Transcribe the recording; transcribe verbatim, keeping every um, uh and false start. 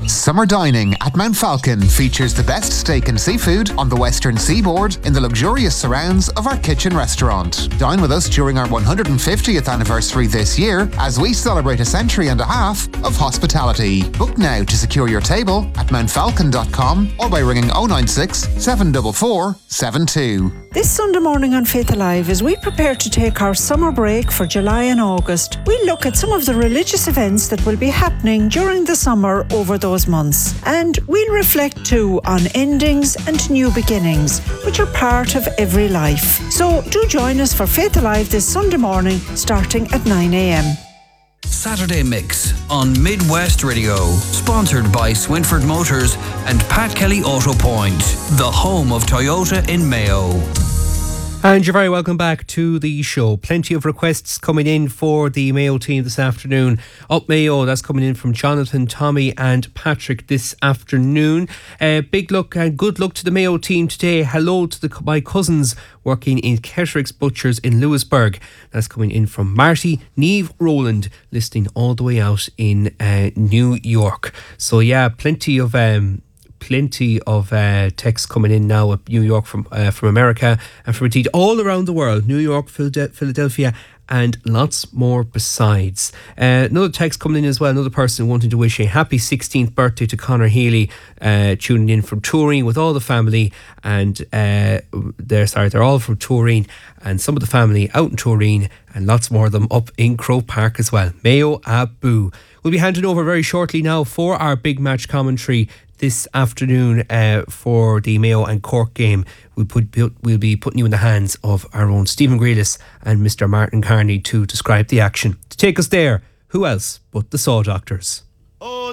Summer dining at Mount Falcon features the best steak and seafood on the western seaboard in the luxurious surrounds of our kitchen restaurant. Dine with us during our one hundred fiftieth anniversary this year as we celebrate a century and a half of hospitality. Book now to secure your table at mount falcon dot com or by ringing oh nine six, seven four four, seven two. This Sunday morning on Faith Alive, as we prepare to take our summer break for July and August, we'll look at some of the religious events that will be happening during the summer over those months. And we'll reflect too on endings and new beginnings, which are part of every life. So do join us for Faith Alive this Sunday morning, starting at nine a.m. Saturday Mix on Midwest Radio, sponsored by Swinford Motors and Pat Kelly Auto Point, the home of Toyota in Mayo. And you're very welcome back to the show. Plenty of requests coming in for the Mayo team this afternoon. Up Mayo, that's coming in from Jonathan, Tommy and Patrick this afternoon. Uh, big luck and good luck to the Mayo team today. Hello to the, my cousins working in Ketterick's Butchers in Lewisburg. That's coming in from Marty, Neve Rowland, listening all the way out in uh, New York. So yeah, plenty of... Um, Plenty of uh, texts coming in now at New York from uh, from America and from indeed all around the world. New York, Philadelphia and lots more besides. Uh, another text coming in as well, another person wanting to wish a happy sixteenth birthday to Conor Healy, uh, tuning in from Turin with all the family, and uh, they're sorry, they're all from Turin, and some of the family out in Turin, and lots more of them up in Croke Park as well. Mayo Abu. We'll be handing over very shortly now for our big match commentary this afternoon uh, for the Mayo and Cork game. We'll, put, we'll be putting you in the hands of our own Stephen Grealis and Mister Martin Carney to describe the action. To take us there, who else but the Saw Doctors? Oh,